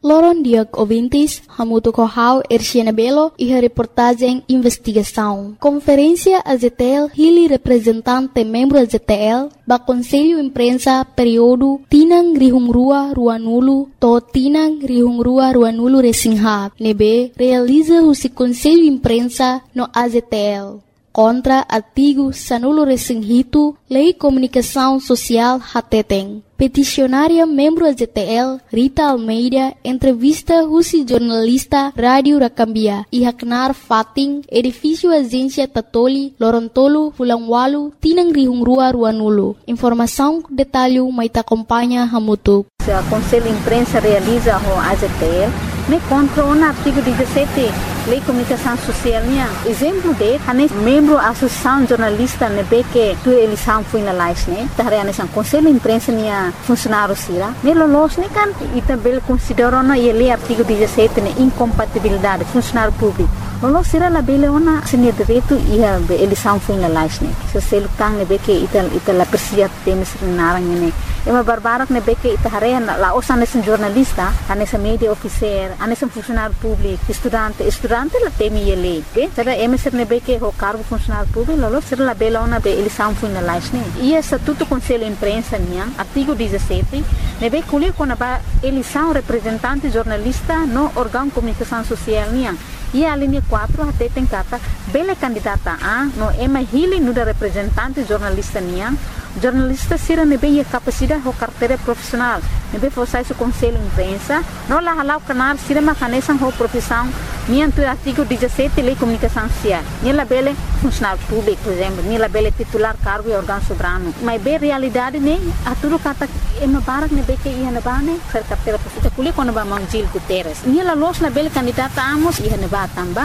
Loron Diak Ouvintes, Hamuto Kohau, Erciana Belo e a reportagem Investigação. Conferência AZTL, Hili representante membro AZTL, ba Conselho Imprensa período Tinang Rihungrua Ruanulu, to Tinang Rihungrua Ruanulu Resingha, nebe realiza o Conselho Imprensa no AZTL. Contra artigo Sanulo Resinghito, Lei Comunicação Social Hateteng. Peticionária membro AZTL, Rita Almeida, entrevista Rusi jornalista Rádio Rakambia, Ihaknar Fating, edifício Agência Tatoli, Lorontolo, Fulangwalu, Tinang Rihungrua Ruanulu. Informação, detalhe, mas acompanha Hamutuk. O Conselho Imprensa realiza o AZTL, me contra o artigo 17, Lei Comunicação Social. Exemplo de, membro da Associação Jornalista, que a eleição foi na live, o Conselho Imprensa funcionário sira, melolos kan e também consideram na lei artigo 17 incompatibilidade funcionário público. Lolos sira la bele ona sini direito e a eleição foi na live, se selo tang que ita la persia temes narang ne. É uma barbara que ita hare la osa nesse jornalista, nesse media officer, nesse funcionário público, estudante la temi ele. Será emeser que o cargo funcionário público, lolos sira la bele ona eleição foi na live, e estatuto Conselho Imprensa artigo 17, nebe colhe quando a eleição representante jornalista no órgão de comunicação social e a linha 4 até tem cata bela candidata a no ema hili no da representante jornalista jornalista sira nebe a capacidade ou carteira profissional nebe forçar o Conselho Imprensa no la halau canal sira macanesan ou profissão do artigo 17 Lei Comunicação Social nela bela funcionário público, por exemplo, nela bela titular cargo e órgão soberano, mas bem realidade a tudo cata ema barak nebe que ia na bane ser carteira profissional colhe quando ba Mangil Guterres nela los na bela candidata amos ia na tamba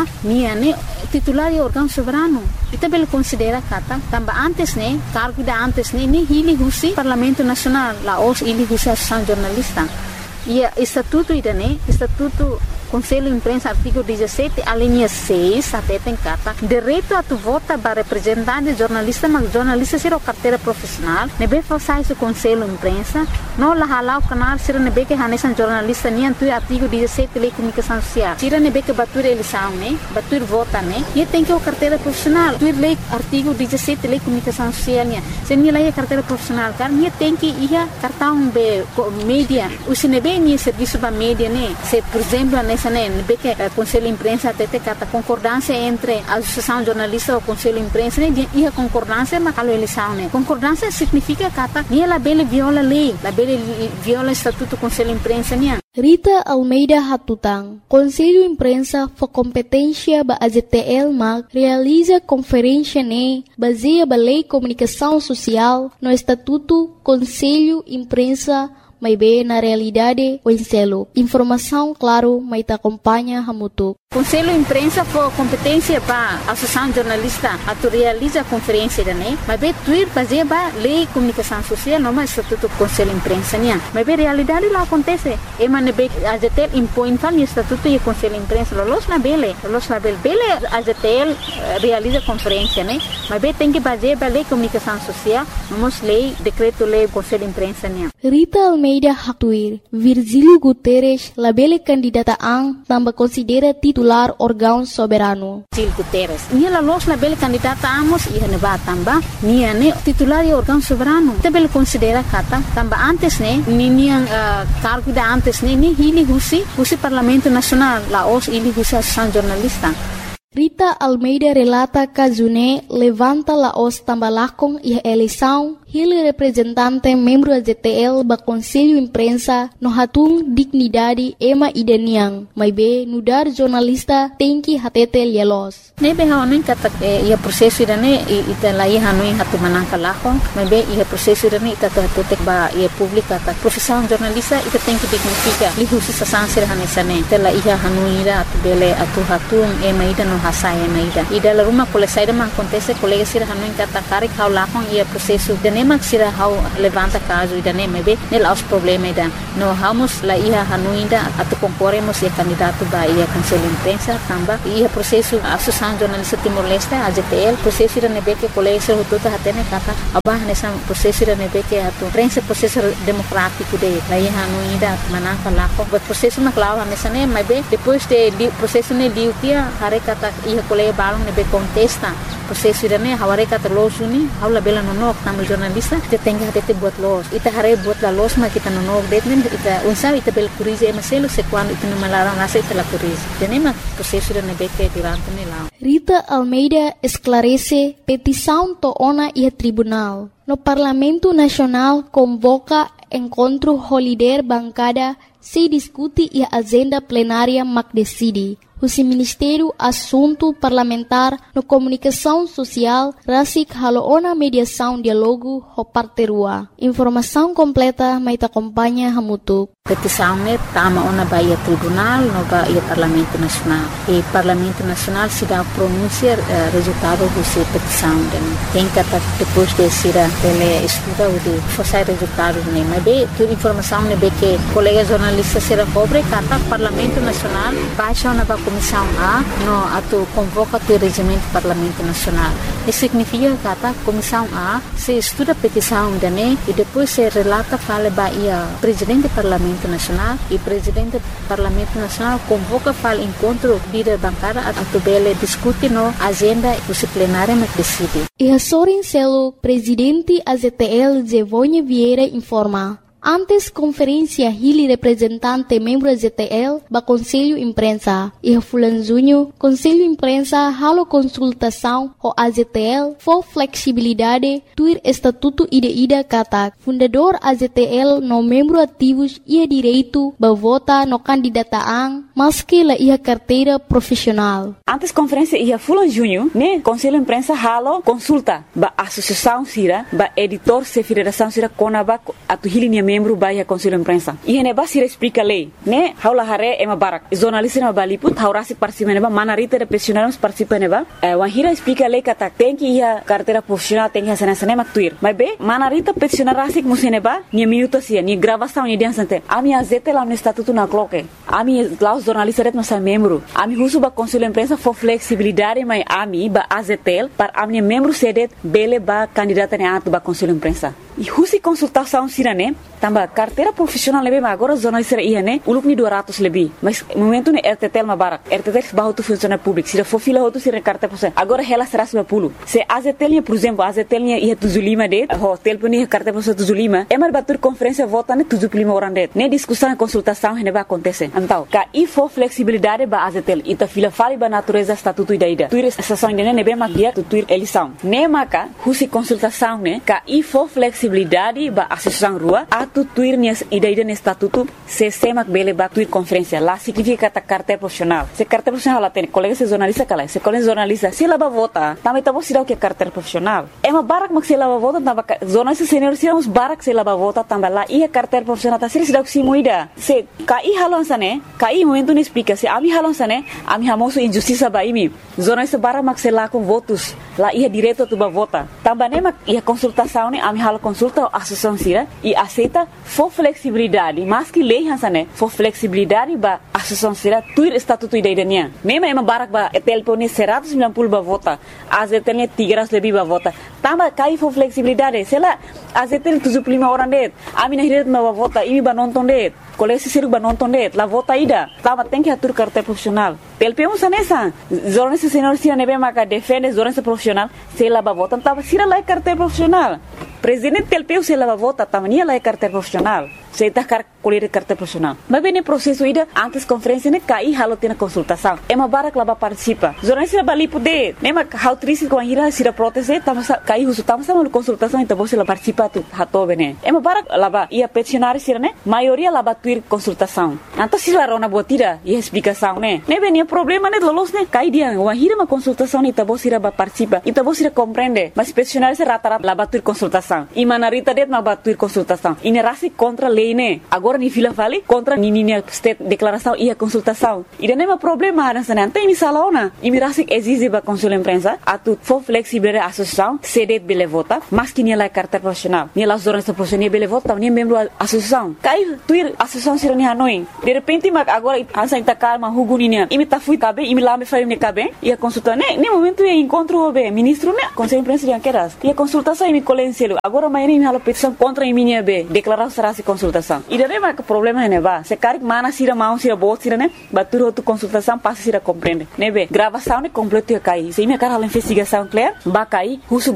titular e órgão soberano e também considera kata tamba antes cargo da antes hili husi Parlamento Nacional la os hili husi Associação Jornalista e estatuto estatuto Conselho Imprensa artigo 17 a linha 6 até tem cata direito a tu vota para representante jornalista mas jornalista será carteira profissional nebe forçar o Conselho Imprensa não la halau canal será nebe que hanesan jornalista tu artigo 17 Lei Comunicação Social será nebe que batur eleição batur vota e tem que o carteira profissional tu lei artigo 17 Lei Comunicação Social se nem lei carteira profissional cara tem que ia cartão be mídia o se nebe ni serviço ba mídia se por exemplo que o Conselho Imprensa até tem concordância entre a Associação Jornalista e o Conselho Imprensa e a concordância na eleição. Concordância significa que ela viola a lei, ela viola o Estatuto do Conselho Imprensa. Rita Almeida Hatutang, Conselho Imprensa for competência ba AZTL mag realiza conferência baseia ba Lei Comunicação Social no Estatuto Conselho Imprensa mas bem na realidade o enselo. Informação, claro, mas te acompanha Hamutuk. Conselho Imprensa for competência para a Associação Jornalista a realiza a conferência mas bem tuir fazer ba Lei Comunicação Social não mais Estatuto Conselho Imprensa mas bem realidade lá acontece e man bem a ZTL impõe tal Estatuto e Conselho Imprensa los na bele a ZTL realiza conferência mas bem tem que fazer ba Lei Comunicação Social vamos lei decreto lei Conselho Imprensa Rita Almeida Haktuir, Virgílio Guterres, labele candidata também considera titular órgão soberano. Virgílio Guterres, ela los labele candidata amos e neba tamba, titular e órgão soberano. Também considera kata tamba antes cargo da antes ni hili husi Parlamento Nacional, la os hili husi Associação Jornalista. Rita Almeida relata que June levanta la os tambalakong e a eleição, ele representante membro da ZTL ba Conselho Imprensa no hatung dignidade ema ideniang, mas be nudar jornalista tem que hatete lielos. Nebe hanuin kata ia prosesso irane ita lai hanuin hatu manangka lahong, mas be ia prosesso irane ita tutek ba ia publika ta profissão jornalista ita tem que dignifica lihusi sasansir hanesane tela ia hanuira atu bele atu hatung ema ida no hasaya ema ida ida la rumah kolesai man acontece colega sir hanuin kata karik hau lahong ia prosesso de nema sira hau levanta caso ida nema be nel aos problema ida no vamos la ia hanuinda atu concorremos e candidato ba ia cancela imprensa tamba ia processo associação jornalista Timor-Leste AZTL processo ida nebe que colégio tudo hatene kata abah nessa processo ida nebe que atu prensa processo democrático de la ia hanuinda manaka lako but processo na clava nessa nema be depois de processo ne liutia hare kata ia colégio balong nebe contesta processo ida ne haware kata losuni haula bela nonok tamu jornalista te tenga te buat los ita hare buat la los ma kita nonok detmen ita unsa ita bel curize maselo se quando ita no malaram nasa ita la curize tenema processo ida nebe que durante ne lá Rita Almeida esclarece petição toona e tribunal. No Parlamento Nacional convoca encontro holiday bancada se discute e a agenda plenária mac decide. O Ministério Assunto Parlamentar no Comunicação Social rasik haloona mediação diálogo ho parterua. Informação completa mai ta acompanha hamutuk. Petição ne tama ona baia tribunal no baia Parlamento Nacional. E Parlamento Nacional se dá pronunciar resultado dessa petição. Tem que depois de ser ele estuda o de forçar resultados ne. Mas bem, toda informação ne be que colegas jornalistas será cobre kata Parlamento Nacional baixa ona ba Comissão A no atu convoca o regimento do Parlamento Nacional. Isso significa que a Comissão A se estuda a petição dele e depois se relata fala baia Presidente do Parlamento Nacional e Presidente do Parlamento Nacional convoca fala encontro líder bancada a tubele discute no agenda disciplinária na decide. E a Sorin Celo, Presidente AZTL Zevonha Vieira informa. Antes conferência Hili representante membro AZTL ba Conselho Imprensa e a Fulanzunho Conselho Imprensa halo consultação o AZTL for flexibilidade tuir estatuto ida kata fundador AZTL no membro ativos ia direito ba vota no candidataan maski la ia carteira profissional. Antes conferência ia Fulanzunho né Conselho Imprensa halo consulta ba associação sira ba editor se federação sira konaba atu Hili membro baia Conselho Imprensa. E neba se explica lei, né? Haula hare ema barak. Jornalista na baliput haurasi participa neba manarita de profissionais participa neba. Wahira explica lei kata tem que ia carteira profissional tem que ser na tuir. Mas be manarita profissional rasik museneba ni minuto sia ni gravação ni diansante. Ami azete lá no estatuto na cloque. Ami lá os jornalistas não são membro. Ami husu ba Conselho Imprensa for flexibilidade mas ami ba azetel para ami membro sedet bele ba candidata ne atu ba Conselho Imprensa. E husi consultação sirane tamba carteira profissional lebe mas agora jornalista ia né uluk ni 200 lebih mas momento ne RTTL ma barak RTTL bahu tu funcionário público se for fila outro sira carteira profissional agora ela será 90 se AZTL por exemplo AZTL ia tuzulima de hotel puni carteira profissional tuzulima é mar batur conferência vota ne tuzulima orang de ne discussão e consultação ne vai acontecer então ka e for flexibilidade ba AZTL ita fila fali ba natureza estatuto ida tuir estação ne ne be magia tuir eleição ne maka husi consultação ne ka e for flexibilidade ba associação rua atu tuir nias ida ne estatuto se semak bele ba tuir conferência lá significa ta carteira profissional se carteira profissional lá tem colega se jornalista kala se colega jornalista se lá ba vota também tá você que carteira profissional é uma barak mak se lá ba vota tamba jornalista senior se uns barak se lá ba vota tamba lá ia carteira profissional tá se que se muida se kai halon sane kai momento ne explica se ami halon sane ami hamoso injustiça ba imi jornalista barak mak se lá com votos lá ia direto tu ba vota tamba ne mak ia consultação ne ami halo consulta associação sira e aceita for flexibilidade mas que lei hansane for flexibilidade ba associação sira tuir estatuto ida idania mesmo ema barak ba telpone 190 ba vota azetelnya 300 lebih ba vota tamba kai for flexibilidade sela azetel 75 orang det ami nahiret ma ba vota imi ba nonton det kolesi siru ba nonton det la vota ida tamba tem que atur carteira profissional telpemos sanesa jornalista senior sira nebe maka defende jornalista profissional sela ba vota tamba sira la carteira profissional presidente telpeu se la ba vota tamba nia la carteira profissional se tá colher carteira profissional mas bem no processo ida antes conferência ne kai halo tina consultação é uma barak lá participa jornalista bali poder nem ma how triste com a ira sira proteste tava kai usu tava sama consultação então você lá participa tu hato bene é uma barak lá ia peticionar sira ne maioria lá batuir consultação. Então se lá na botira e explicação, né? Nem vem problema né lolos né? Cai dia, uma hira uma consultação e tabo sira ba participa, e tabo sira compreende. Mas profissional se rata lá batuir consultação. E manarita det ma batuir consultação. E nerasi contra lei né? Agora ni fila vale contra ni state declaração e a consultação. E nem uma problema nessa né? Tem misalona. E mirasi exige ba consul imprensa, atu for flexible a associação, cede bele vota, mas que ni la carta profissional. Ni la zona profissional bele vota, ni membro associação. Cai tuir associação sira ni Hanoi. De repente mag agora ansa ita calma huguninia. E me ta fui cabe, e me lá me faria ne cabe. E a consulta né? Nem momento e encontro o ministro né? Conselho imprensa de anqueras. E a consultação e me colencielo. Agora amanhã me hala petição contra a minha B. Declarar será se consultação. E daí mas o problema é né ba. Se caric mana sira mão sira bot sira né? Batur outra consultação passa sira compreende. Né be. Gravação né completo e cai. Se me cara investigação clear, ba cai.